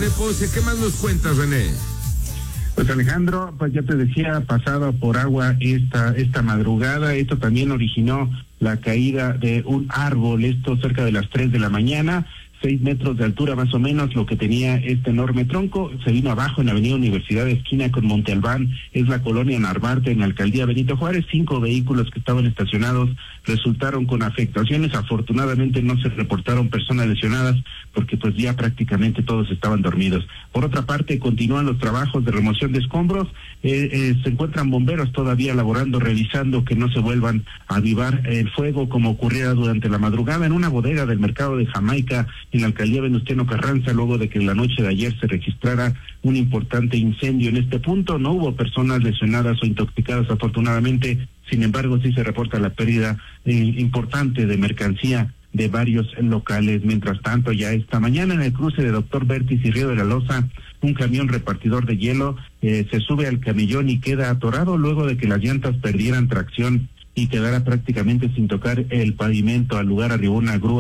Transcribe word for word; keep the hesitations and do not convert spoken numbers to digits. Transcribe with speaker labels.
Speaker 1: René Ponce. ¿Qué más nos cuentas, René?
Speaker 2: Pues Alejandro, pues ya te decía, pasado por agua esta esta madrugada. Esto también originó la caída de un árbol, esto cerca de las tres de la mañana, seis metros de altura más o menos, lo que tenía este enorme tronco. Se vino abajo en la avenida Universidad, esquina con Monte Albán, es la colonia Narvarte, en la alcaldía Benito Juárez. Cinco vehículos que estaban estacionados resultaron con afectaciones. Afortunadamente no se reportaron personas lesionadas, porque pues ya prácticamente todos estaban dormidos. Por otra parte, continúan los trabajos de remoción de escombros. Eh, eh, se encuentran bomberos todavía laborando, revisando que no se vuelvan a avivar el fuego como ocurriera durante la madrugada en una bodega del mercado de Jamaica, en la alcaldía Venustiano Carranza, luego de que en la noche de ayer se registrara un importante incendio en este punto. No hubo personas lesionadas o intoxicadas, afortunadamente. Sin embargo, sí se reporta la pérdida eh, importante de mercancía de varios locales. Mientras tanto, ya esta mañana en el cruce de Doctor Bertis y Río de la Loza, un camión repartidor de hielo eh, se sube al camellón y queda atorado luego de que las llantas perdieran tracción y quedara prácticamente sin tocar el pavimento. Al lugar arribó una grúa